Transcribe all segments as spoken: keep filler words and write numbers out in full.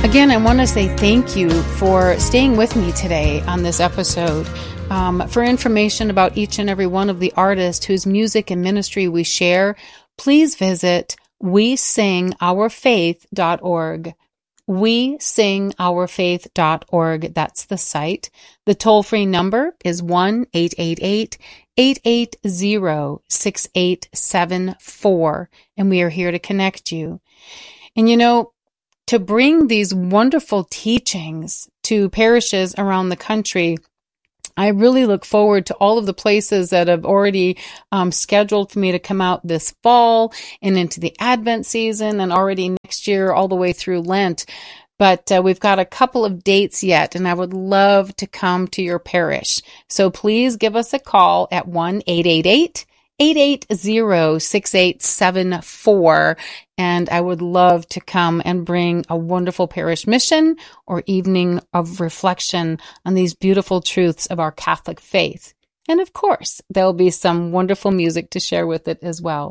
Again, I want to say thank you for staying with me today on this episode. Um, for information about each and every one of the artists whose music and ministry we share, please visit we sing our faith dot org. we sing our faith dot org. That's the site. The toll-free number is one eight eight eight, eight eight zero, six eight seven four, and we are here to connect you. And you know, to bring these wonderful teachings to parishes around the country, I really look forward to all of the places that have already um, scheduled for me to come out this fall and into the Advent season and already next year all the way through Lent. But uh, we've got a couple of dates yet, and I would love to come to your parish. So please give us a call at one eight eight eight, eight eight zero, six eight seven four. And I would love to come and bring a wonderful parish mission or evening of reflection on these beautiful truths of our Catholic faith. And of course, there'll be some wonderful music to share with it as well.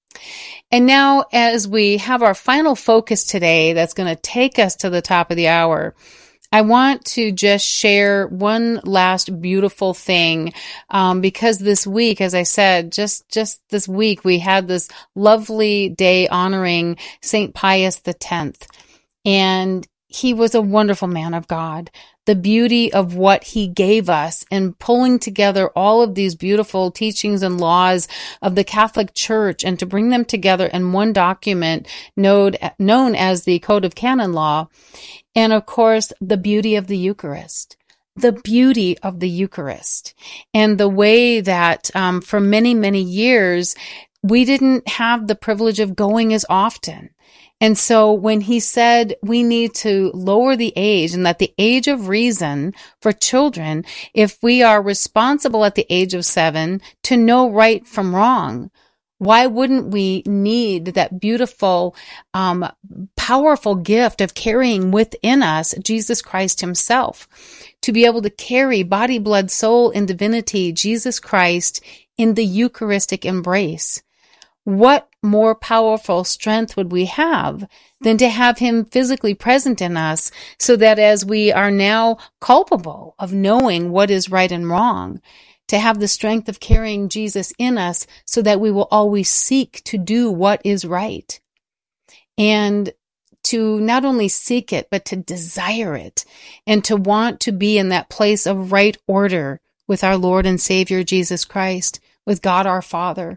And now, as we have our final focus today, that's going to take us to the top of the hour, I want to just share one last beautiful thing, um, because this week, as I said, just, just this week, we had this lovely day honoring Saint Pius X. And he was a wonderful man of God. The beauty of what he gave us and pulling together all of these beautiful teachings and laws of the Catholic Church and to bring them together in one document known, known as the Code of Canon Law. And of course, the beauty of the Eucharist, the beauty of the Eucharist, and the way that um, for many, many years, we didn't have the privilege of going as often. And so when he said we need to lower the age and that the age of reason for children, if we are responsible at the age of seven to know right from wrong, why wouldn't we need that beautiful, um, powerful gift of carrying within us Jesus Christ himself, to be able to carry body, blood, soul, and divinity, Jesus Christ, in the Eucharistic embrace? What more powerful strength would we have than to have him physically present in us, so that as we are now culpable of knowing what is right and wrong, to have the strength of carrying Jesus in us so that we will always seek to do what is right, and to not only seek it, but to desire it, and to want to be in that place of right order with our Lord and Savior Jesus Christ, with God our Father.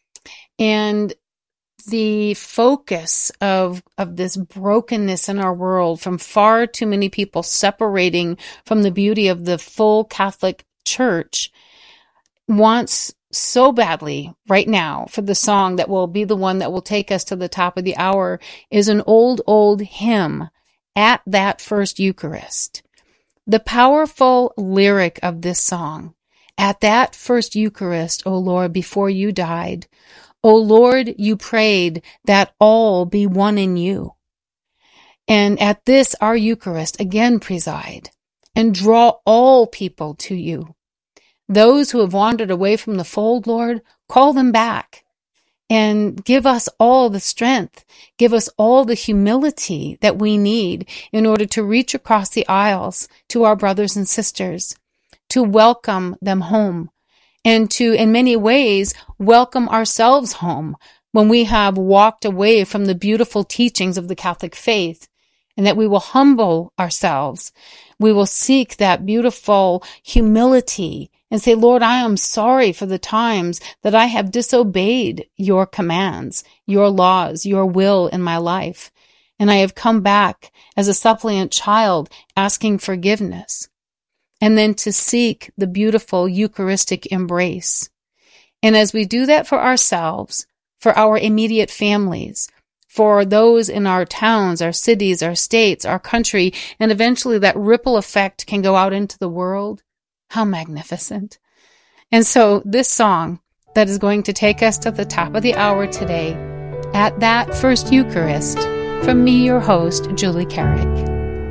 And the focus of, of this brokenness in our world, from far too many people separating from the beauty of the full Catholic Church, wants so badly right now for the song that will be the one that will take us to the top of the hour, is an old, old hymn, At That First Eucharist. The powerful lyric of this song: at that first Eucharist, O Lord, before you died, O Lord, you prayed that all be one in you. And at this our Eucharist again preside, and draw all people to you. Those who have wandered away from the fold, Lord, call them back, and give us all the strength, give us all the humility that we need in order to reach across the aisles to our brothers and sisters, to welcome them home, and to, in many ways, welcome ourselves home when we have walked away from the beautiful teachings of the Catholic faith, and that we will humble ourselves. We will seek that beautiful humility and say, Lord, I am sorry for the times that I have disobeyed your commands, your laws, your will in my life. And I have come back as a suppliant child asking forgiveness. And then to seek the beautiful Eucharistic embrace. And as we do that for ourselves, for our immediate families, for those in our towns, our cities, our states, our country, and eventually that ripple effect can go out into the world, how magnificent. And so this song that is going to take us to the top of the hour today, At That First Eucharist, from me, your host, Julie Carrick.